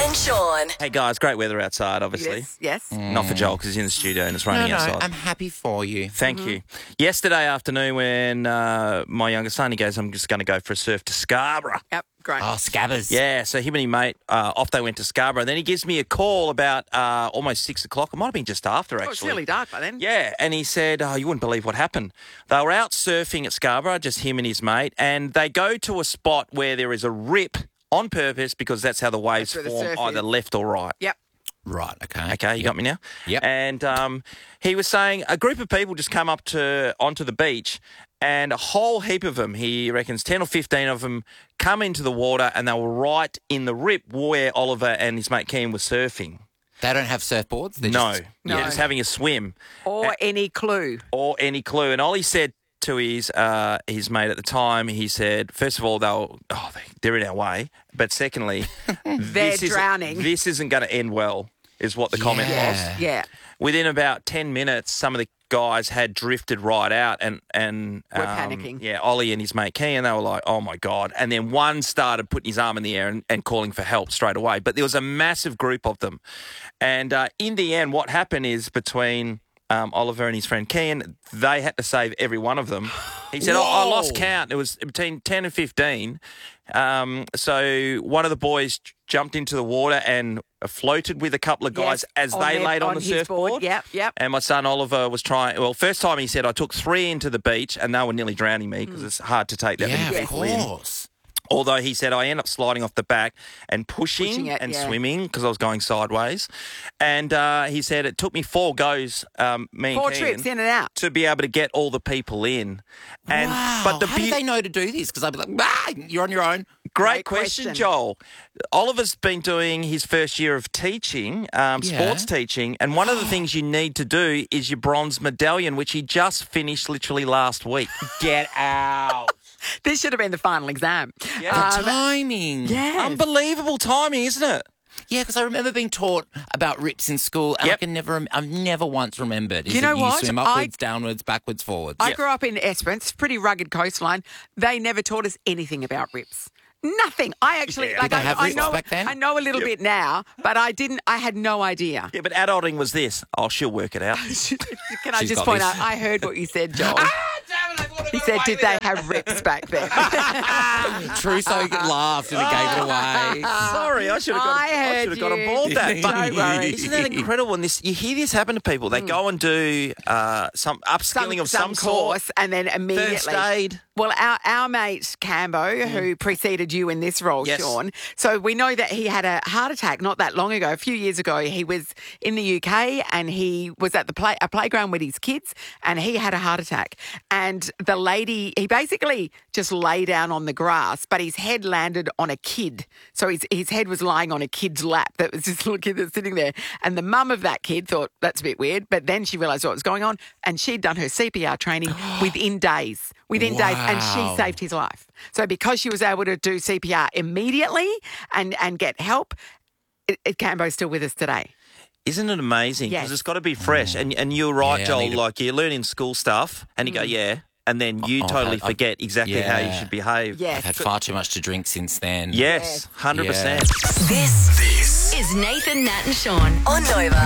and Sean. Hey guys, great weather outside, obviously. Yes. Not for Joel because he's in the studio and it's raining outside. I'm happy for you. Thank you. Yesterday afternoon when my youngest son, he goes, I'm just going to go for a surf to Scarborough. Yep. Great. Oh, Scabbers. Yeah, so him and his mate, off they went to Scarborough. Then he gives me a call about almost 6 o'clock. It might have been just after, actually. Oh, it's really dark by then. Yeah, and he said, you wouldn't believe what happened. They were out surfing at Scarborough, just him and his mate, and they go to a spot where there is a rip on purpose because that's how the waves That's where the form, surf either is. left or right. Yep. Right, okay. Okay, you got me now? Yep. And he was saying a group of people just come up onto the beach and a whole heap of them, he reckons 10 or 15 of them, come into the water and they were right in the rip where Oliver and his mate Kean were surfing. They don't have surfboards? They're No, just- yeah, just having a swim. Or any clue. Or any clue. And Ollie said to his mate at the time, he said, first of all, they're in our way. But secondly, They're drowning. This isn't going to end well, is what the comment Yeah. was. Yeah. Within about 10 minutes, some of the guys had drifted right out and We're panicking. Yeah, Ollie and his mate Kean, they were like, oh, my God. And then one started putting his arm in the air and calling for help straight away. But there was a massive group of them. And in the end, what happened is between Oliver and his friend Kean, they had to save every one of them. He said, I lost count. It was between 10 and 15. So one of the boys jumped into the water and floated with a couple of guys as they laid on the his surfboard. board. Yep. And my son Oliver was trying. Well, first time he said I took 3 into the beach and they were nearly drowning me because it's hard to take that Yeah, many of people in. course. Although he said I ended up sliding off the back and pushing it, and yeah. swimming because I was going sideways. And he said it took me 4 goes, me and 4 Kean, trips in and out. to be able to get all the people in. And Wow. but How do they know to do this? Because I'd be like, you're on your own. Great Great question, question. Joel. Oliver's been doing his first year of teaching, sports teaching, and one of the things you need to do is your bronze medallion, which he just finished literally last week. Get out. This should have been the final exam. Yeah. The timing. Yeah. Unbelievable timing, isn't it? Yeah, because I remember being taught about rips in school, and Yep. I've never once remembered. Is You know it what? swim upwards, downwards, backwards, forwards. I grew up in Esperance, pretty rugged coastline. They never taught us anything about rips. Nothing. I actually Yeah. like. Did they have I rips know. back then? I know a little bit now, but I didn't. I had no idea. Yeah, but adulting was this. Oh, she'll work it out. Can I She's just got point this. out? I heard what you said, Joel. He said, "Did they have rips back then?" Trusso laughed and it gave it away. Sorry, I should have got. I heard should have got on you. board that. But Don't worry. isn't that incredible? And you hear this happen to people. They go and do some upskilling of some sort. course, and then immediately. First aid. Well, our mate Cambo, who preceded you in this role, Yes. Sean, so we know that he had a heart attack not that long ago. A few years ago, he was in the UK and he was at a playground with his kids and he had a heart attack. And the lady, he basically just lay down on the grass, but his head landed on a kid. So his head was lying on a kid's lap. That was this little kid that's sitting there. And the mum of that kid thought, that's a bit weird. But then she realised what was going on and she'd done her CPR training within days. And she saved his life. So because she was able to do CPR immediately and get help, Cambo's still with us today. Isn't it amazing? Because Yes. it's got to be fresh. And you're right, Yeah, I Joel. need to- Like you learn in school stuff and you go, yeah. And then you totally forget exactly how you yeah. should behave. Yes. I've had far too much to drink since then. Yes, 100%. This is Nathan, Nat and Sean on Nova.